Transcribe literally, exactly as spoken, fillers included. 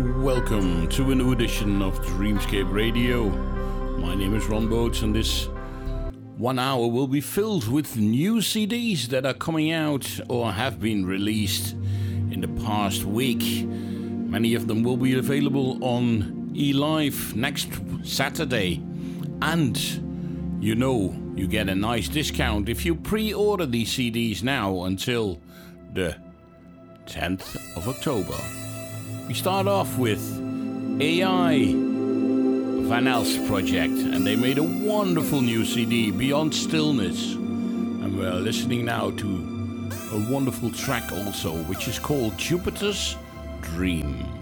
Welcome to a new edition of Dreamscape Radio. My name is Ron Boats, and this one hour will be filled with new C Ds that are coming out or have been released in the past week. Many of them will be available on eLive next Saturday. And you know you get a nice discount if you pre-order these C Ds now until the tenth of October. We start off with A I, Van Els Project, and they made a wonderful new C D, Beyond Stillness. And we're listening now to a wonderful track also, which is called Jupiter's Dream.